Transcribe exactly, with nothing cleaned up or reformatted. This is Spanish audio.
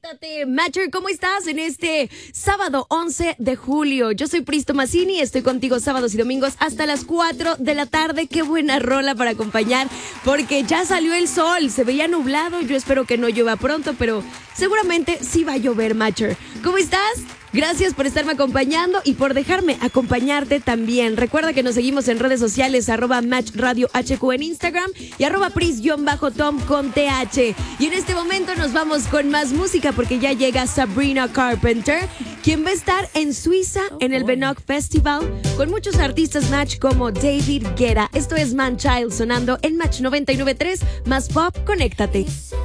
Conéctate, Matcher, ¿cómo estás en este sábado once de julio? Yo soy Pris Tomasini, estoy contigo sábados y domingos hasta las cuatro de la tarde. Qué buena rola para acompañar, porque ya salió el sol, se veía nublado. Yo espero que no llueva pronto, pero seguramente sí va a llover, Matcher. ¿Cómo estás? Gracias por estarme acompañando y por dejarme acompañarte también. Recuerda que nos seguimos en redes sociales, arroba Match Radio H Q en Instagram y arroba Pris-Tom con T H. Y en este momento nos vamos con más música porque ya llega Sabrina Carpenter, quien va a estar en Suiza en el Benok Festival con muchos artistas Match como David Guetta. Esto es Man Child sonando en Match noventa y nueve punto tres, más pop, conéctate.